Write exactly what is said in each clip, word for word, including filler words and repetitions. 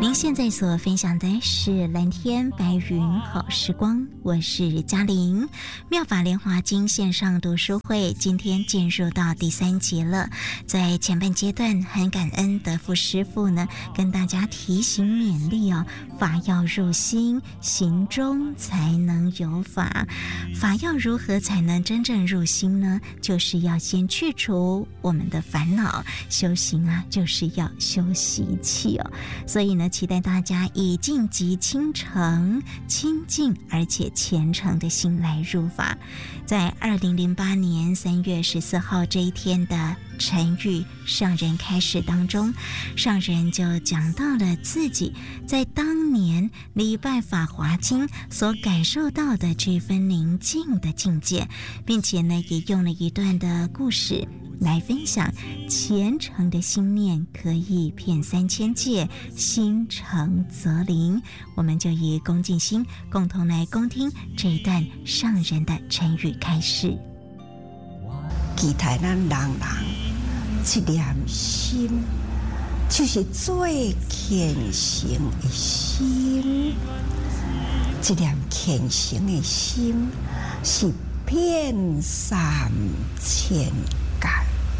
您现在所分享的是蓝天白云好时光，我是嘉玲。妙法莲华经线上读书会今天进入到第三节了。在前半阶段，很感恩德福师父呢，跟大家提醒勉励哦，法要入心，行中才能有法。法要如何才能真正入心呢？就是要先去除我们的烦恼，修行啊，就是要修习气哦。所以呢，期待大家以净极清澄、清净而且虔诚的心来入法。在二零零八年三月十四号这一天的晨语上人开始当中，上人就讲到了自己在当年礼拜法华经所感受到的这份宁静的境界，并且呢，也用了一段的故事来分享虔诚的心念可以遍三千界，心诚则灵。我们就以恭敬心共同来恭听这一段上人的晨语开始。 期待咱人人一念心，就是最虔诚的心。一念虔诚的心是遍三千界。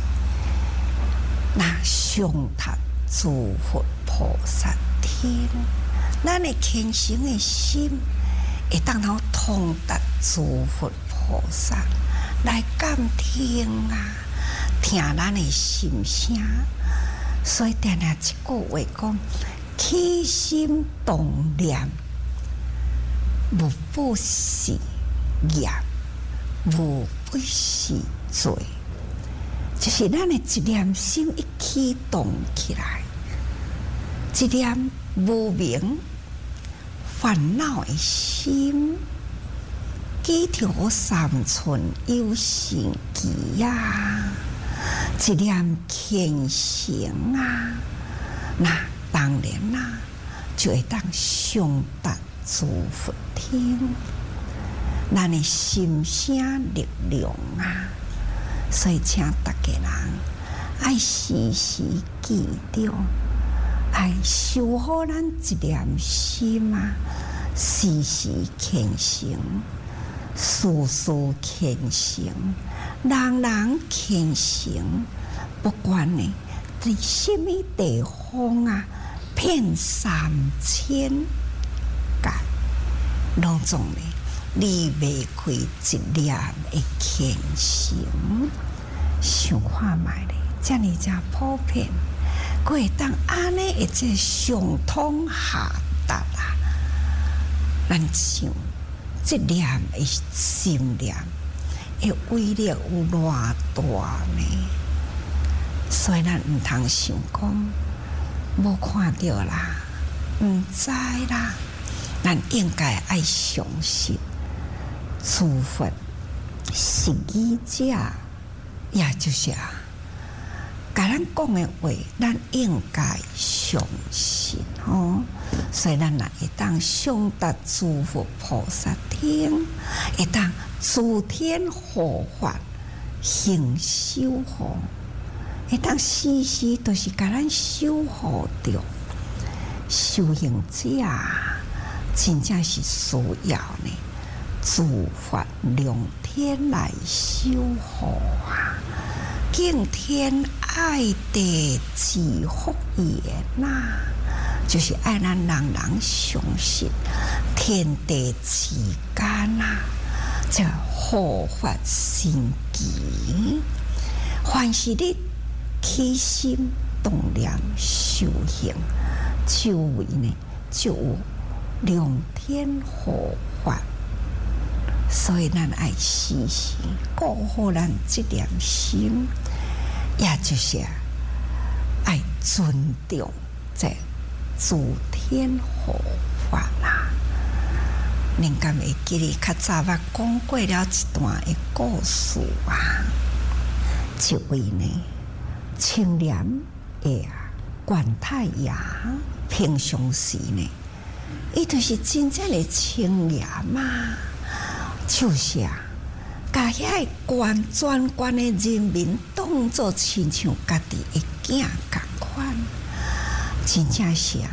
那上达诸佛菩萨天，咱的虔诚的心会当到通达诸佛菩萨来感听啊，听咱的心声。所以定定一句话讲：起心动念，无不是业，无不是罪。就是咱的一念心一启动起来，一念无明烦恼的心，几条三寸有神奇啊！一念虔诚啊，那当然啦、啊，就会当上达诸佛天，咱的心声力量啊！所以，请大家人爱时时记着，爱修好咱一念心啊，时时虔诚，事事虔诚，人人虔诚。不管呢，在什么地方啊，遍三千界，拢总呢。离袂开一念的虔诚，想看卖咧，遮尔才普遍，佫会当安尼一只上通下达啊！咱想，这念的心念，的威力有偌大呢？所以咱毋通想讲，无看到啦，毋知啦，咱应该爱相信。诸佛是义者，也就是啊，甲咱讲的话，咱应该相信哦。所以咱若会当上达诸佛菩萨天，会当诸天护法行守护，会当时时都是甲咱守护着。修行者真正是需要呢。诸法良天来守护啊，敬天爱地之福言呐、啊，就是爱咱人人相信天地之间啊，这护法神奇。凡是你起心动念修行，周围呢就有良天护法。所以，咱爱时时顾好咱这念心，也就是爱尊重这诸天护法啦。恁敢会记哩？较早捌讲过了一段的故事啊。一位呢，清廉的管太爷，平常时呢，伊就是真正的清廉嘛。就是啊，把遐官专官的人民当作亲像家己的囝共款，真正是啊，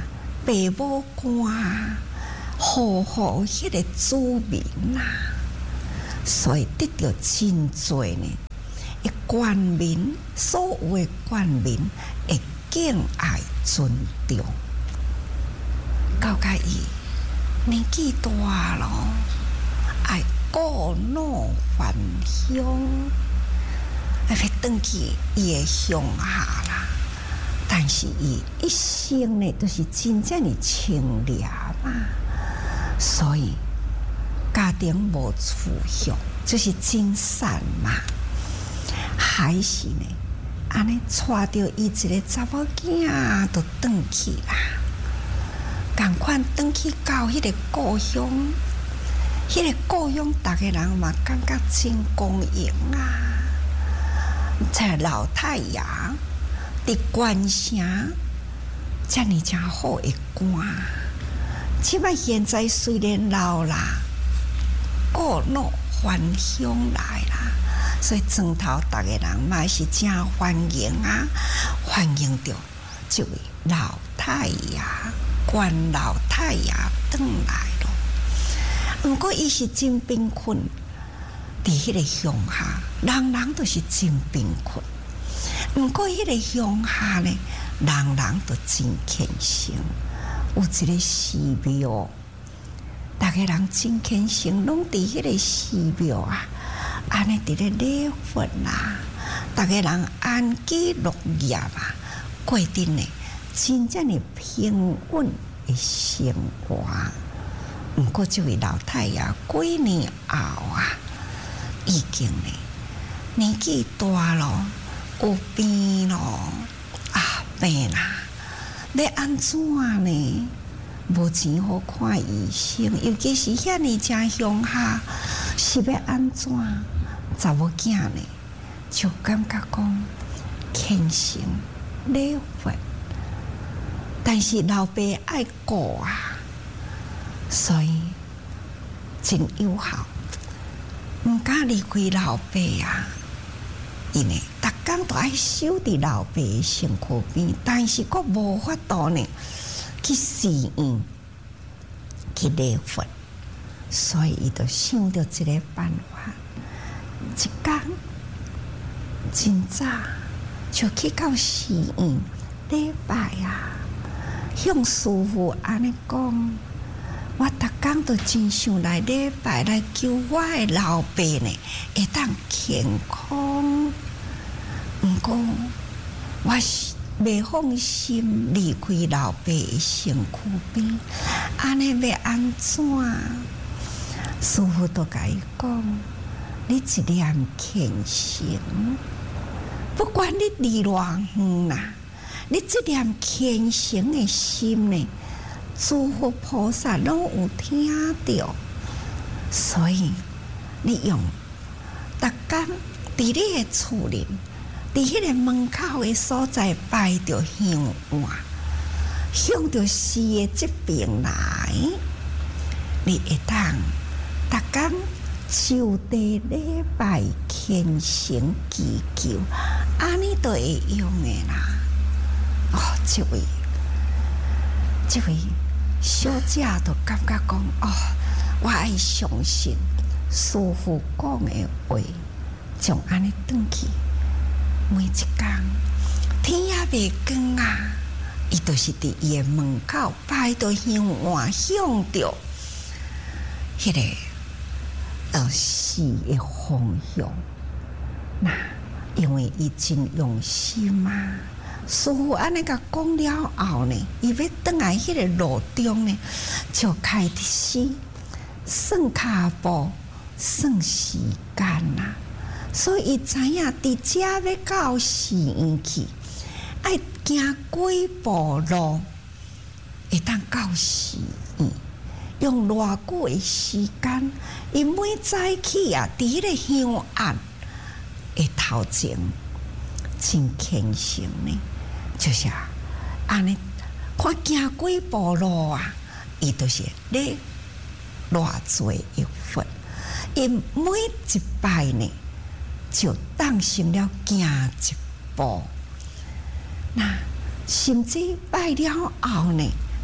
爸母官，好好迄个子民啊，所以得到真多呢。一官民，所有的官民会敬爱尊重，到甲伊年纪大咯，爱故老还乡，爱要转去伊的乡下啦。但是伊一生呢，都是真正的清廉嘛，所以家庭无厝乡，就是真善嘛。还是呢，安尼带着伊一个查某囝，就转去啦。共款转去到迄个故乡，迄、那个故乡，逐个人嘛感觉真光荣啊！在老太爷伫县城，遮尔真好的官，即摆现在虽然老啦，故老还乡来啦。所以庄头逐个人嘛是真欢迎啊，欢迎着这位老太爷、官老太爷转来咯。毋过伊是真贫困，伫迄个乡下，人人都是真贫困。毋过迄个乡下呢，人人都真虔诚，有一个寺庙，逐个人真虔诚，拢伫迄个寺庙啊。安尼伫咧礼佛啦，逐个人安居乐业啊，过得呢真正的平稳的生活。毋过这位老太爷几年后啊，已经呢年纪大咯，有病咯，啊病啦，要安怎呢？无钱好看医生，尤其是遐尼正乡下，是要安怎？查某囝呢，就感觉讲虔诚礼佛，但是老爸爱顾啊，所以真友好，毋敢离开老爸啊。因为逐工都爱守伫老爸的身躯边，但是佫无法度呢去寺院去礼佛，所以伊就想到一个办法。一天真早就去到寺院礼拜啊，向师父安尼讲：我逐工都真想来礼拜，来求我的老爸呢会当健康。毋过我是袂放心离开老爸的身躯边，安尼要安怎？师父都甲伊讲。你一念虔诚，不管你离偌远啦，你这念虔诚的心呢，诸佛菩萨拢有听到，所以你用逐工伫你的厝里，伫迄个门口的所在摆着香碗，向着寺的这边来，你会当逐工。就地礼拜虔诚祈求，安尼都会用的啦。哦，这位，这位小姐都感觉讲，哦，我爱相信师父讲的话，从安尼转去，每一天天也未光啊，伊都是伫伊的门口摆着香碗，向着迄个。到寺的方向，那因为伊真用心嘛，师父安尼甲讲了后呢，伊要转来迄个路中呢，就开始算骹步、算时间啦。所以伊知影伫遮要到寺院去，爱行几步路，会当到寺院。用偌久的时间，伊每早起啊，伫迄个香案的头前，真虔诚呢，就是啊，安尼看行几步路啊，伊都是咧偌济一佛，伊每一摆呢，就当成了行一步。那甚至拜了后呢，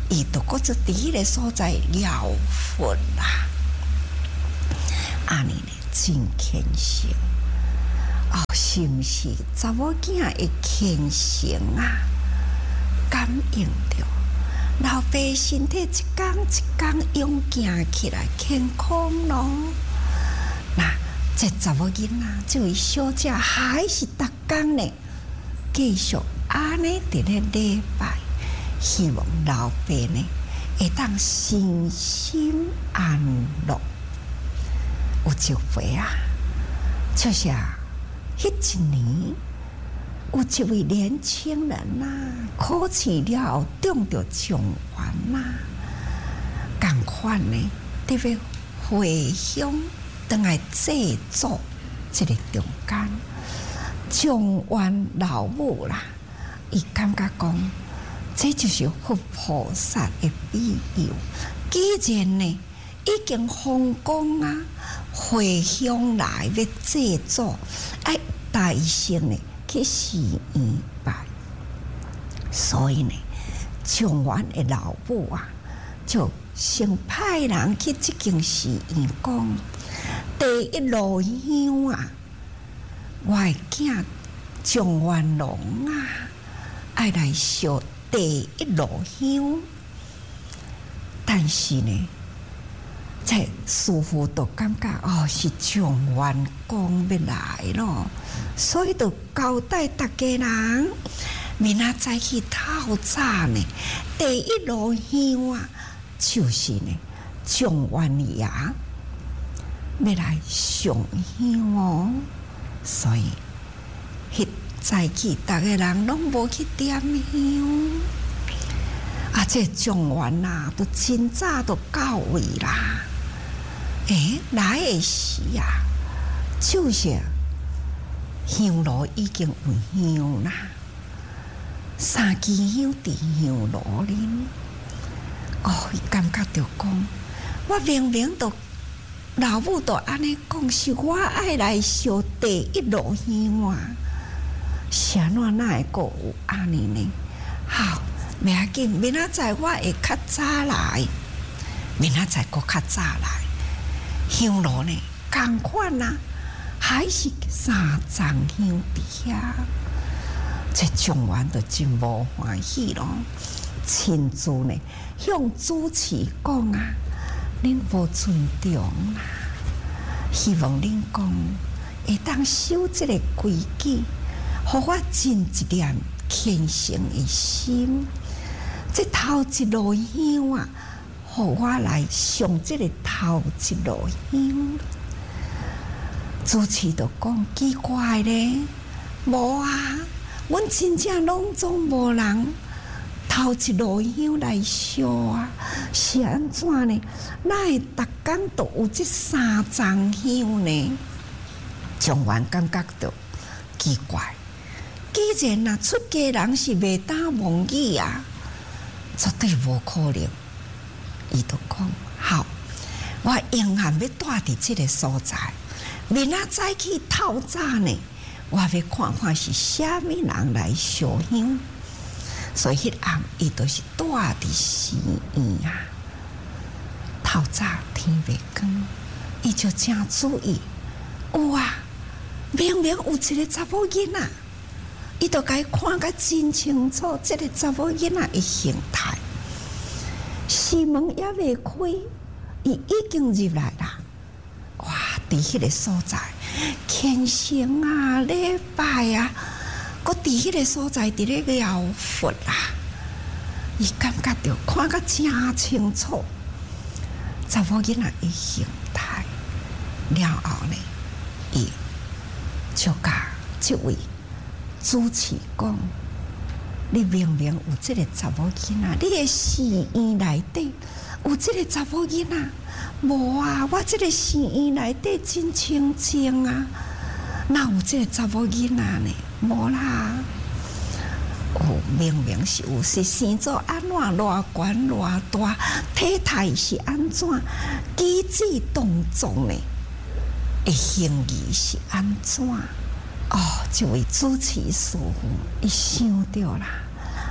伊都搁做伫迄个所在疗佛啦，安尼呢真虔诚哦，是毋是查某囝的虔诚啊？感应着老爸身体一天一天勇行起来，健康咯。那这查某囡仔，这位小姐还是逐工呢，继续安尼伫咧礼拜，希望老爸呢会当身心安乐。有一回啊，就是啊，迄一年有一位年轻人呐、啊，考试了后中着状元呐，共款呢，特别回乡倒来祭祖，这个中间，状元老母啦，伊感觉讲，这就是佛菩萨的庇佑。既然呢，已经奉公啊，回乡来要祭祖，哎，大声呢去寺院拜，所以呢，状元的老母啊，就先派人去这间寺院讲。第一炉香啊，我的囝状元郎啊，爱来烧第一炉香。但是呢，这师父都感觉哦是状元公要来咯，所以就交代大家人，明仔载去透早呢，第一炉香啊，就是呢状元爷。要来上香哦，所以迄早起，逐个人拢无去点香。啊，这状元啊，都真早都到位啦。诶，来的时啊，就是香炉已经有香啦，三支香伫香炉里。哦，伊感觉着讲，我明明都。老母都安尼讲，是我爱来烧第一炉香啊！啥哪哪会个有安尼呢？好，袂要紧，明仔载我会较早来，明仔载搁较早来。香炉呢，同款啊，还是三丛香伫遐。这状元就真无欢喜咯，亲自呢向主持讲啊。恁无尊重啦，希望恁讲会当守这个规矩，互我尽一点虔诚的心。这头一炉香啊，互我来上这个头一炉香。主持就讲奇怪咧，无啊，阮真正拢总无人。头一炉香来烧啊，是安怎呢？哪会逐工都有这三丛香呢？状元感觉到奇怪，既然啊出家人是袂打妄语啊，绝对无可能。伊就讲好，我永远要住伫这个所在，明仔载去透早呢，我要看看是虾米人来烧香。所以迄暗伊就是住伫寺院啊，透早天未光，伊就真注意。有啊，明明有一个查某囡仔，伊就该看个真清楚，这个查某囡仔的形态。寺门也未开，伊已经入来啦。哇！伫迄个所在，虔诚啊，礼拜啊。搁伫迄个所在，伫咧疗佛啊，伊感觉着看个真清楚，查某囡仔的形态。了后呢，伊就甲这位主持讲：你明明有这个查某囡仔，你的寺院内底有这个查某囡仔，无啊？我这个寺院内底真清净啊，哪有这个查某囡仔呢？无啦，有明明是有，是生做安怎偌悬偌大，体态是安怎，举止动作呢？的行仪是安怎？哦，这位主持师傅，伊想到啦，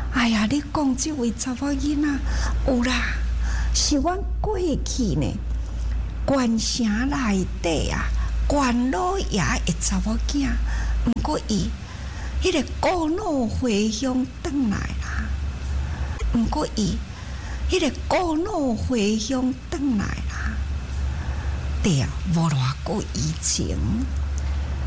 哎呀，你讲这位查某囡仔有啦，是阮过去呢，县城内底啊，关老爷的查某囝，毋过伊迄个故老回乡转来啦，毋过伊迄个故老回乡转来啦，对啊，无偌久以前。